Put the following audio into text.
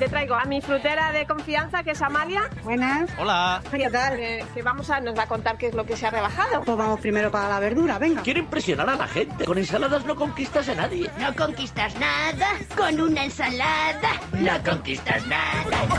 Te traigo a mi frutera de confianza, que es Amalia. Buenas. Hola. ¿Qué tal? Que nos va a contar qué es lo que se ha rebajado. Pues vamos primero para la verdura, venga. Quiero impresionar a la gente. Con ensaladas no conquistas a nadie. No conquistas nada con una ensalada. No conquistas nada.